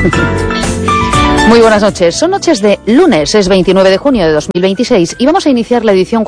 Muy buenas noches. Son noches de lunes, es 29 de junio de 2026 y vamos a iniciar la edición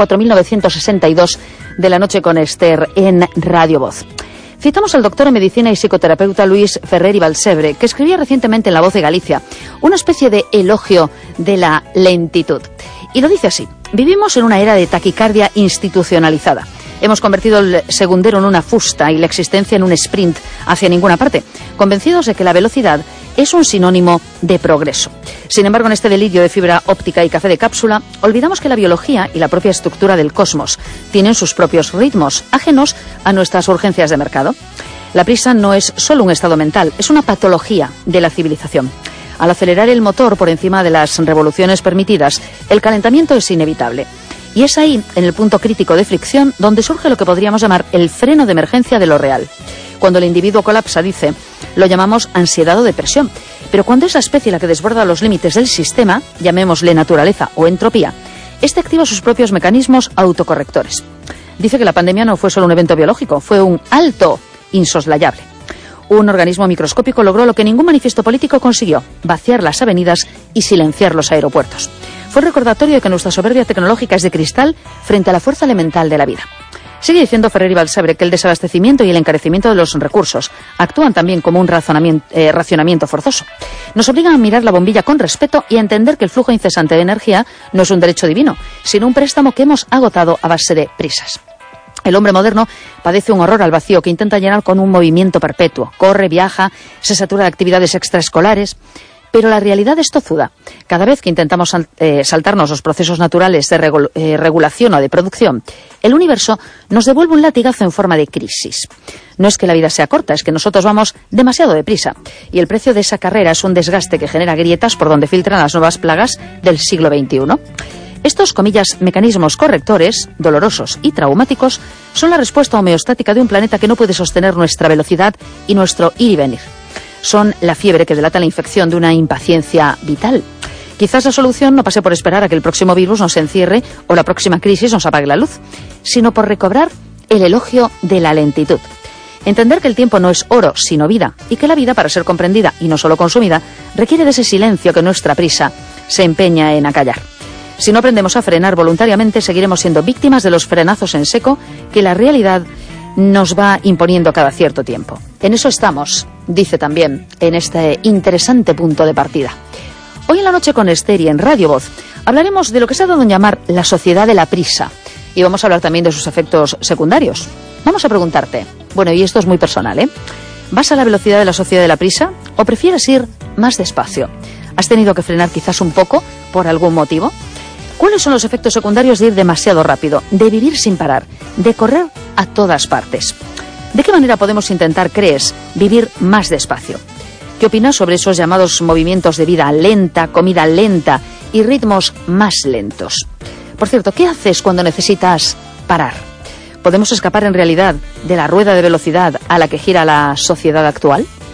4962 de La Noche con Esther en Radio Voz. Citamos al doctor en medicina y psicoterapeuta Luis Ferrer y Balsebre, que escribía recientemente en La Voz de Galicia una especie de elogio de la lentitud. Y lo dice así: vivimos en una era de taquicardia institucionalizada. Hemos convertido el segundero en una fusta y la existencia en un sprint hacia ninguna parte, convencidos de que la velocidad es un sinónimo de progreso. Sin embargo, en este delirio de fibra óptica y café de cápsula, olvidamos que la biología y la propia estructura del cosmos tienen sus propios ritmos, ajenos a nuestras urgencias de mercado. La prisa no es solo un estado mental, es una patología de la civilización. Al acelerar el motor por encima de las revoluciones permitidas, el calentamiento es inevitable. Y es ahí, en el punto crítico de fricción, donde surge lo que podríamos llamar el freno de emergencia de lo real. Cuando el individuo colapsa, dice, lo llamamos ansiedad o depresión. Pero cuando es la especie la que desborda los límites del sistema, llamémosle naturaleza o entropía, este activa sus propios mecanismos autocorrectores. Dice que la pandemia no fue solo un evento biológico, fue un alto insoslayable. Un organismo microscópico logró lo que ningún manifiesto político consiguió: vaciar las avenidas y silenciar los aeropuertos. Fue recordatorio de que nuestra soberbia tecnológica es de cristal frente a la fuerza elemental de la vida. Sigue diciendo Ferrer y Balsebre que el desabastecimiento y el encarecimiento de los recursos actúan también como un racionamiento forzoso. Nos obligan a mirar la bombilla con respeto y a entender que el flujo incesante de energía no es un derecho divino, sino un préstamo que hemos agotado a base de prisas. El hombre moderno padece un horror al vacío que intenta llenar con un movimiento perpetuo. Corre, viaja, se satura de actividades extraescolares. Pero la realidad es tozuda. Cada vez que intentamos saltarnos los procesos naturales de regulación o de producción, el universo nos devuelve un latigazo en forma de crisis. No es que la vida sea corta, es que nosotros vamos demasiado deprisa. Y el precio de esa carrera es un desgaste que genera grietas por donde filtran las nuevas plagas del siglo XXI. Estos, comillas, mecanismos correctores, dolorosos y traumáticos, son la respuesta homeostática de un planeta que no puede sostener nuestra velocidad y nuestro ir y venir. Son la fiebre que delata la infección de una impaciencia vital. Quizás la solución no pase por esperar a que el próximo virus nos encierre o la próxima crisis nos apague la luz, sino por recobrar el elogio de la lentitud. Entender que el tiempo no es oro, sino vida, y que la vida, para ser comprendida y no solo consumida, requiere de ese silencio que nuestra prisa se empeña en acallar. Si no aprendemos a frenar voluntariamente, seguiremos siendo víctimas de los frenazos en seco que la realidad nos va imponiendo cada cierto tiempo. En eso estamos, dice también, en este interesante punto de partida. Hoy en La Noche con Esther y en Radio Voz hablaremos de lo que se ha dado en llamar la sociedad de la prisa. Y vamos a hablar también de sus efectos secundarios. Vamos a preguntarte, bueno, y esto es muy personal, ¿vas a la velocidad de la sociedad de la prisa o prefieres ir más despacio? ¿Has tenido que frenar quizás un poco por algún motivo? ¿Cuáles son los efectos secundarios de ir demasiado rápido, de vivir sin parar, de correr a todas partes? ¿De qué manera podemos intentar, crees, vivir más despacio? ¿Qué opinas sobre esos llamados movimientos de vida lenta, comida lenta y ritmos más lentos? Por cierto, ¿qué haces cuando necesitas parar? ¿Podemos escapar en realidad de la rueda de velocidad a la que gira la sociedad actual?